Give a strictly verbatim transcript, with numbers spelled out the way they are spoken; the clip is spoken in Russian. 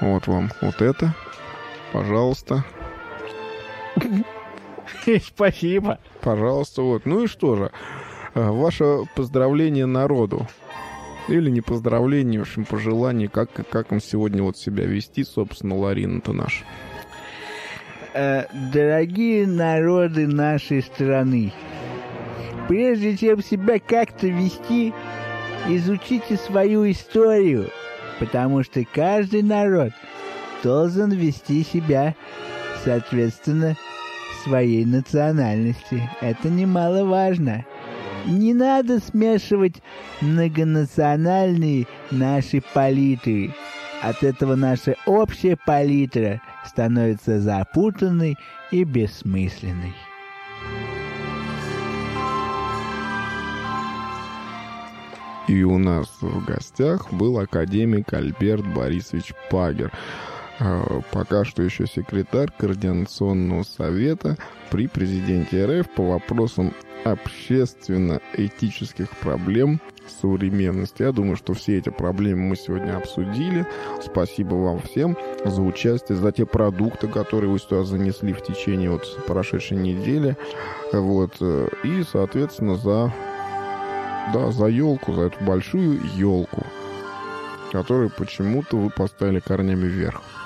Вот вам вот это. Пожалуйста. Спасибо. Пожалуйста, вот. Ну и что же? Ваше поздравление народу. Или не поздравление, в общем, пожелание, как, как им сегодня вот себя вести, собственно, Ларина-то наша. Дорогие народы нашей страны, прежде чем себя как-то вести, изучите свою историю, потому что каждый народ должен вести себя соответственно своей национальности. Это немаловажно. Не надо смешивать многонациональные наши палитры. От этого наша общая палитра становится запутанной и бессмысленной. И у нас в гостях был академик Альберт Борисович Пагер. Пока что еще секретарь Координационного совета при президенте РФ по вопросам общественно-этических проблем современности. Я думаю, что все эти проблемы мы сегодня обсудили. Спасибо вам всем за участие, за те продукты, которые вы сюда занесли в течение вот прошедшей недели. Вот. И, соответственно, за, да, за елку, за эту большую елку, которую почему-то вы поставили корнями вверх.